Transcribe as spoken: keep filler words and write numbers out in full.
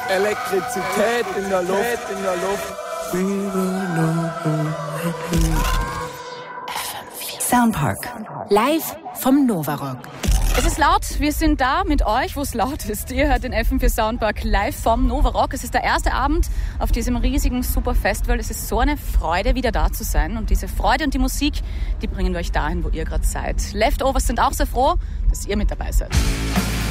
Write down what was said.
Elektrizität in der Luft, in der Luft. Soundpark. Live vom Novarock. Es ist laut, wir sind da mit euch, wo es laut ist. Ihr hört den F M vier Soundpark live vom Novarock. Es ist der erste Abend auf diesem riesigen super Festival. Es ist so eine Freude, wieder da zu sein. Und diese Freude und die Musik, die bringen wir euch dahin, wo ihr gerade seid. Leftovers sind auch sehr froh, dass ihr mit dabei seid.